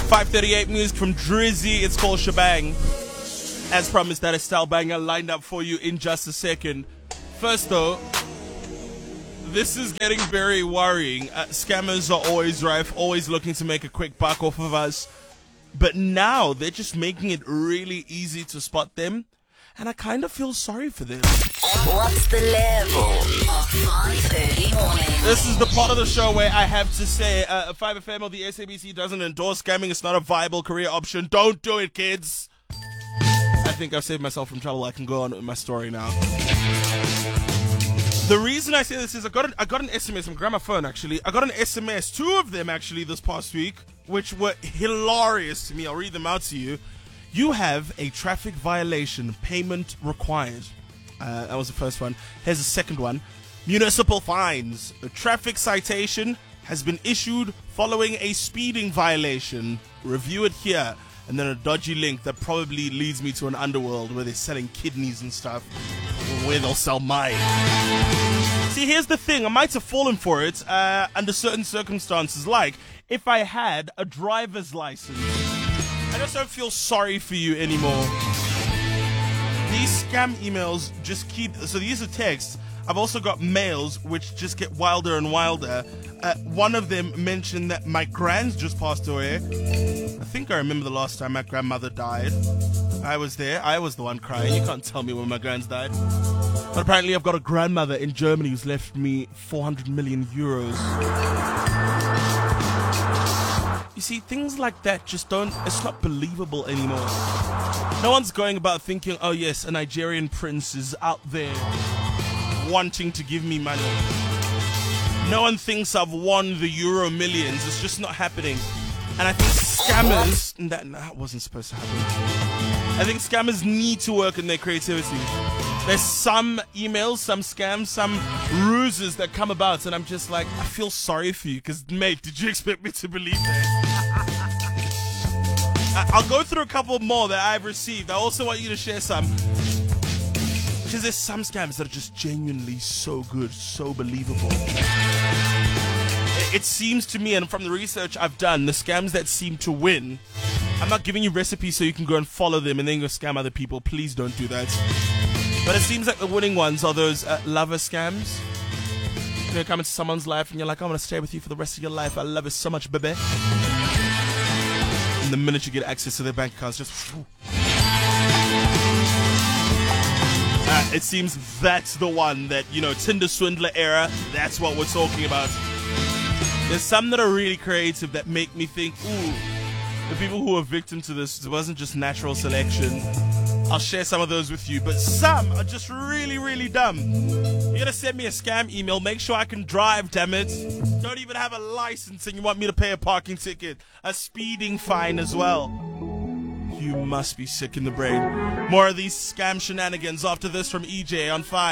5:38 music from Drizzy. It's called Shebang. As promised, that is style banger lined up for you in just a second. First though, this is getting very worrying. Scammers are always rife, always looking to make a quick buck off of us. But now they're just making it really easy to spot them. And I kind of feel sorry for them. What's the level of 5:30 morning? This is the part of the show where I have to say 5FM or the SABC doesn't endorse scamming. It's not a viable career option. Don't do it, kids. I think I've saved myself from trouble. I can go on with my story now. The reason I say this is I got an SMS from Grandma Phone, actually. I got an SMS, 2 of them actually this past week, which were hilarious to me. I'll read them out to you. You have a traffic violation, payment required. That was the first one. Here's the second one. Municipal fines. A traffic citation has been issued following a speeding violation. Review it here. And then a dodgy link that probably leads me to an underworld where they're selling kidneys and stuff. Where they'll sell mine. See, here's the thing. I might have fallen for it under certain circumstances. Like, if I had a driver's license. I just don't feel sorry for you anymore. These scam emails just keep... So these are texts. I've also got mails which just get wilder and wilder. One of them mentioned that my gran's just passed away. I think I remember the last time my grandmother died. I was there. I was the one crying. You can't tell me when my gran's died. But apparently I've got a grandmother in Germany who's left me 400 million euros. You see, things like that just don't... It's not believable anymore. No one's going about thinking, oh yes, a Nigerian prince is out there wanting to give me money. No one thinks I've won the Euro Millions. It's just not happening. And I think scammers... That wasn't supposed to happen. I think scammers need to work in their creativity. There's some emails, some scams, some ruses that come about, and I'm just like, I feel sorry for you, because, mate, did you expect me to believe that? I'll go through a couple more that I've received. I also want you to share some. Because there's some scams that are just genuinely so good, so believable. It seems to me, and from the research I've done, the scams that seem to win, I'm not giving you recipes so you can go and follow them and then go scam other people. Please don't do that. But it seems like the winning ones are those lover scams. You know, come into someone's life and you're like, I want to stay with you for the rest of your life. I love you so much, baby. And the minute you get access to their bank accounts, just... it seems that's the one that, you know, Tinder swindler era, that's what we're talking about. There's some that are really creative that make me think, ooh, the people who are victim to this, it wasn't just natural selection. I'll share some of those with you, but some are just really, really dumb. You're gonna send me a scam email, make sure I can drive, damn it. Don't even have a license and you want me to pay a parking ticket, a speeding fine as well. You must be sick in the brain. More of these scam shenanigans after this from EJ on 5.